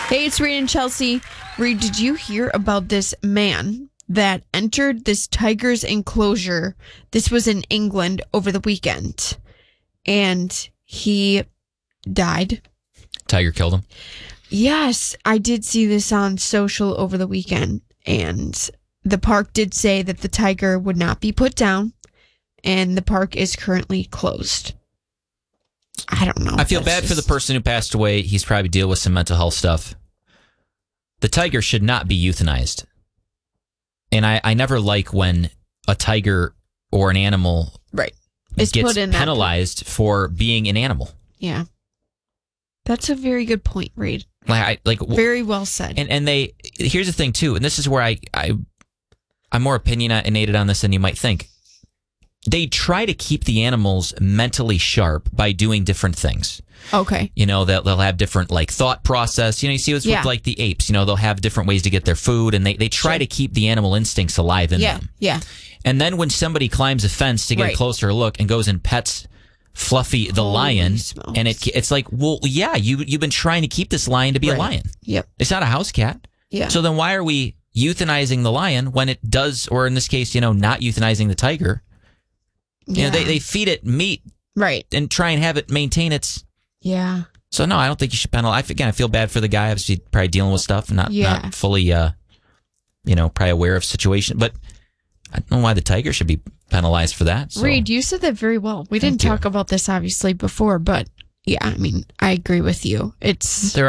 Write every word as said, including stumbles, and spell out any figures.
Hey, it's Reed and Chelsea. Reed, did you hear about this man that entered this tiger's enclosure? This was in England over the weekend. And he died. Tiger killed him? Yes, I did see this on social over the weekend. And the park did say that the tiger would not be put down. And the park is currently closed. I don't know. I feel bad just... for the person who passed away. He's probably dealing with some mental health stuff. The tiger should not be euthanized. And I, I never like when a tiger or an animal right. It's gets put in penalized for being an animal. Yeah. That's a very good point, Reed. Like, I, like very well said. And and they here's the thing too, and this is where I, I I'm more opinionated on this than you might think. They try to keep the animals mentally sharp by doing different things. Okay. You know, they'll, they'll have different, like, thought process. You know, you see what's yeah. with, like, the apes. You know, they'll have different ways to get their food, and they, they try sure. to keep the animal instincts alive in yeah. them. Yeah, And then when somebody climbs a fence to get right. a closer look and goes and pets Fluffy the Holy lion, smokes. and it it's like, well, yeah, you, you've been trying to keep this lion to be right. a lion. Yep. It's not a house cat. Yeah. So then why are we euthanizing the lion when it does, or in this case, you know, not euthanizing the tiger? You yeah. know, they, they feed it meat right. and try and have it maintain its... Yeah. So, no, I don't think you should penalize. Again, I feel bad for the guy. Obviously, probably dealing with stuff and not, yeah. not fully, uh, you know, probably aware of situation. But I don't know why the tiger should be penalized for that. So. Reed, you said that very well. We didn't Thank talk you. about this, obviously, before, but yeah, I mean, I agree with you. It's... There